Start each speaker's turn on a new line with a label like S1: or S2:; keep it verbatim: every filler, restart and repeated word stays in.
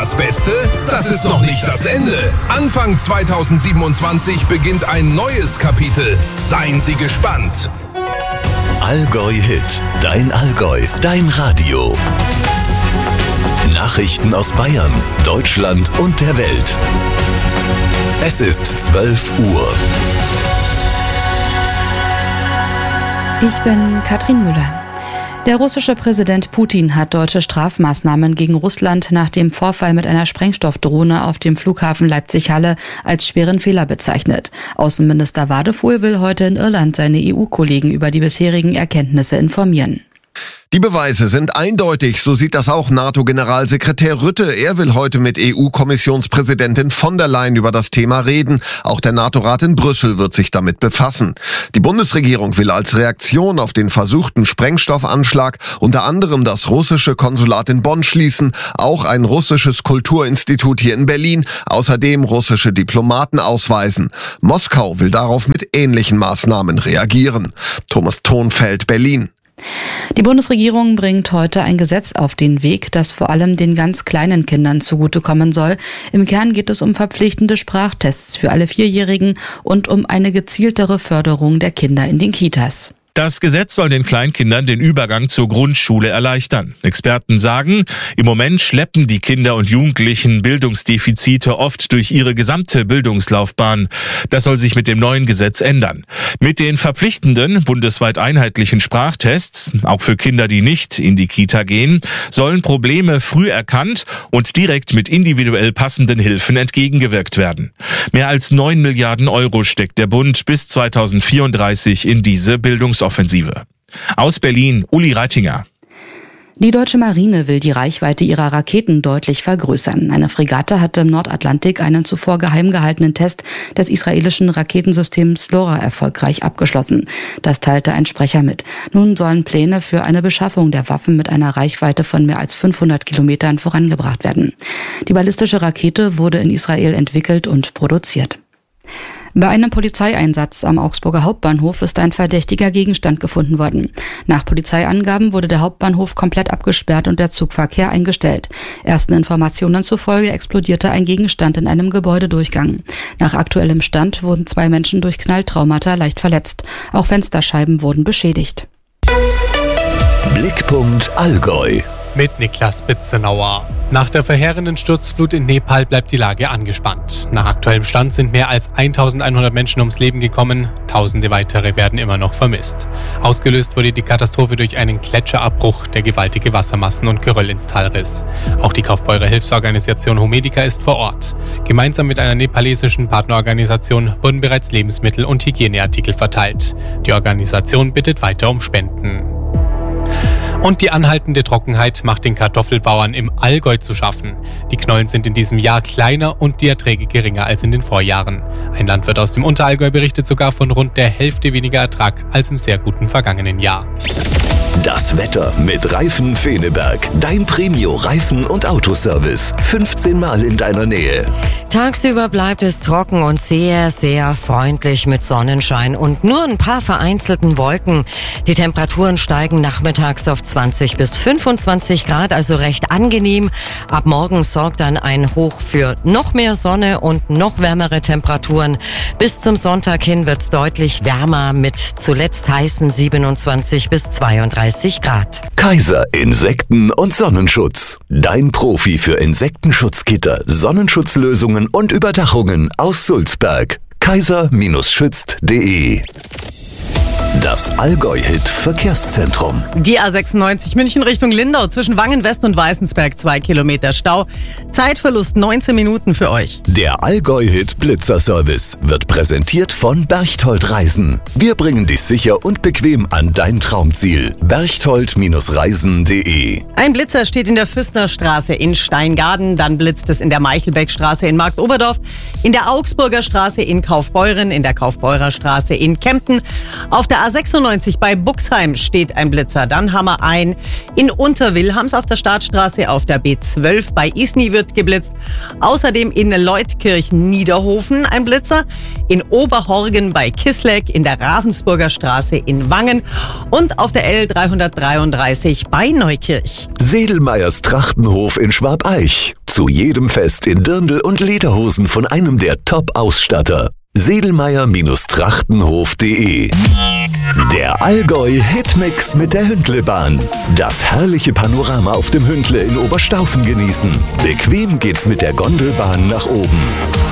S1: das Beste? Das ist noch nicht das Ende. Anfang zweitausendsiebenundzwanzig beginnt ein neues Kapitel. Seien Sie gespannt.
S2: Allgäu Hit, dein Allgäu, dein Radio. Nachrichten aus Bayern, Deutschland und der Welt. Es ist zwölf Uhr.
S3: Ich bin Katrin Müller. Der russische Präsident Putin hat deutsche Strafmaßnahmen gegen Russland nach dem Vorfall mit einer Sprengstoffdrohne auf dem Flughafen Leipzig-Halle als schweren Fehler bezeichnet. Außenminister Wadefuhl will heute in Irland seine E U-Kollegen über die bisherigen Erkenntnisse informieren.
S4: Die Beweise sind eindeutig, so sieht das auch NATO-Generalsekretär Rutte. Er will heute mit E U-Kommissionspräsidentin von der Leyen über das Thema reden. Auch der NATO-Rat in Brüssel wird sich damit befassen. Die Bundesregierung will als Reaktion auf den versuchten Sprengstoffanschlag unter anderem das russische Konsulat in Bonn schließen, auch ein russisches Kulturinstitut hier in Berlin, außerdem russische Diplomaten ausweisen. Moskau will darauf mit ähnlichen Maßnahmen reagieren. Thomas Thonfeld, Berlin.
S3: Die Bundesregierung bringt heute ein Gesetz auf den Weg, das vor allem den ganz kleinen Kindern zugutekommen soll. Im Kern geht es um verpflichtende Sprachtests für alle Vierjährigen und um eine gezieltere Förderung der Kinder in den Kitas.
S5: Das Gesetz soll den Kleinkindern den Übergang zur Grundschule erleichtern. Experten sagen, im Moment schleppen die Kinder und Jugendlichen Bildungsdefizite oft durch ihre gesamte Bildungslaufbahn. Das soll sich mit dem neuen Gesetz ändern. Mit den verpflichtenden, bundesweit einheitlichen Sprachtests, auch für Kinder, die nicht in die Kita gehen, sollen Probleme früh erkannt und direkt mit individuell passenden Hilfen entgegengewirkt werden. Mehr als neun Milliarden Euro steckt der Bund bis zweitausendvierunddreißig in diese Bildungsoffensive. Offensive. Aus Berlin, Uli Reitinger.
S3: Die deutsche Marine will die Reichweite ihrer Raketen deutlich vergrößern. Eine Fregatte hatte im Nordatlantik einen zuvor geheim gehaltenen Test des israelischen Raketensystems LoRa erfolgreich abgeschlossen. Das teilte ein Sprecher mit. Nun sollen Pläne für eine Beschaffung der Waffen mit einer Reichweite von mehr als fünfhundert Kilometern vorangebracht werden. Die ballistische Rakete wurde in Israel entwickelt und produziert. Bei einem Polizeieinsatz am Augsburger Hauptbahnhof ist ein verdächtiger Gegenstand gefunden worden. Nach Polizeiangaben wurde der Hauptbahnhof komplett abgesperrt und der Zugverkehr eingestellt. Ersten Informationen zufolge explodierte ein Gegenstand in einem Gebäudedurchgang. Nach aktuellem Stand wurden zwei Menschen durch Knalltraumata leicht verletzt. Auch Fensterscheiben wurden beschädigt.
S2: Blickpunkt Allgäu.
S6: Mit Niklas Bitzenauer. Nach der verheerenden Sturzflut in Nepal bleibt die Lage angespannt. Nach aktuellem Stand sind mehr als eintausendeinhundert Menschen ums Leben gekommen. Tausende weitere werden immer noch vermisst. Ausgelöst wurde die Katastrophe durch einen Gletscherabbruch, der gewaltige Wassermassen und Geröll ins Tal riss. Auch die Kaufbeurer Hilfsorganisation Homedica ist vor Ort. Gemeinsam mit einer nepalesischen Partnerorganisation wurden bereits Lebensmittel und Hygieneartikel verteilt. Die Organisation bittet weiter um Spenden. Und die anhaltende Trockenheit macht den Kartoffelbauern im Allgäu zu schaffen. Die Knollen sind in diesem Jahr kleiner und die Erträge geringer als in den Vorjahren. Ein Landwirt aus dem Unterallgäu berichtet sogar von rund der Hälfte weniger Ertrag als im sehr guten vergangenen Jahr.
S2: Das Wetter mit Reifen Feneberg. Dein Premio-Reifen- und Autoservice. fünfzehn Mal in deiner Nähe.
S7: Tagsüber bleibt es trocken und sehr, sehr freundlich mit Sonnenschein und nur ein paar vereinzelten Wolken. Die Temperaturen steigen nachmittags auf zwanzig bis fünfundzwanzig Grad, also recht angenehm. Ab morgen sorgt dann ein Hoch für noch mehr Sonne und noch wärmere Temperaturen. Bis zum Sonntag hin wird's deutlich wärmer mit zuletzt heißen siebenundzwanzig bis zweiunddreißig Grad.
S2: Kaiser Insekten- und Sonnenschutz. Dein Profi für Insektenschutzgitter, Sonnenschutzlösungen und Überdachungen aus Sulzberg. kaiser schützt punkt de. Das Allgäu-Hit-Verkehrszentrum.
S8: Die A sechsundneunzig München Richtung Lindau zwischen Wangen-West und Weißensberg, zwei Kilometer Stau. Zeitverlust neunzehn Minuten für euch.
S2: Der Allgäu-Hit-Blitzer-Service wird präsentiert von Berchtold Reisen. Wir bringen dich sicher und bequem an dein Traumziel. berchtold Reisen punkt de.
S8: Ein Blitzer steht in der Füßnerstraße in Steingaden, dann blitzt es in der Meichelbeckstraße in Marktoberdorf, in der Augsburger Straße in Kaufbeuren, in der Kaufbeurer Straße in Kempten. Auf der A sechsundneunzig bei Buxheim steht ein Blitzer, dann Hammer ein. In Unterwilhams auf der Startstraße auf der B zwölf bei Isny wird geblitzt. Außerdem in Leutkirchen-Niederhofen ein Blitzer. In Oberhorgen bei Kisleck, in der Ravensburger Straße in Wangen und auf der L dreihundertdreiunddreißig bei Neukirch.
S2: Sedelmeyers Trachtenhof in Schwabeich. Zu jedem Fest in Dirndl und Lederhosen von einem der Top-Ausstatter. Sedelmeier-Trachtenhof punkt de. Der Allgäu-Hitmix mit der Hündlebahn. Das herrliche Panorama auf dem Hündle in Oberstaufen genießen. Bequem geht's mit der Gondelbahn nach oben.